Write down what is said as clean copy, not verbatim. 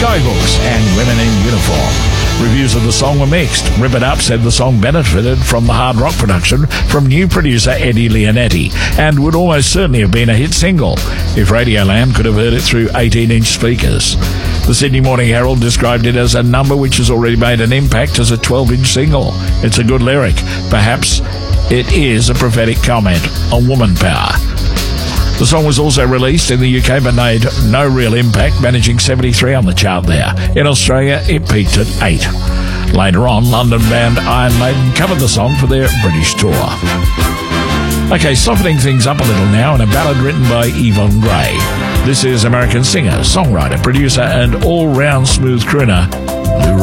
Skyhooks and Women in Uniform. Reviews of the song were mixed. Rip It Up said the song benefited from the hard rock production from new producer Eddie Leonetti and would almost certainly have been a hit single if Radioland could have heard it through 18-inch speakers. The Sydney Morning Herald described it as a number which has already made an impact as a 12-inch single. It's a good lyric. Perhaps it is a prophetic comment on woman power. The song was also released in the UK but made no real impact, managing 73 on the chart there. In Australia, it peaked at 8. Later on, London band Iron Maiden covered the song for their British tour. Okay, softening things up a little now in a ballad written by Yvonne Gray. This is American singer, songwriter, producer and all-round smooth crooner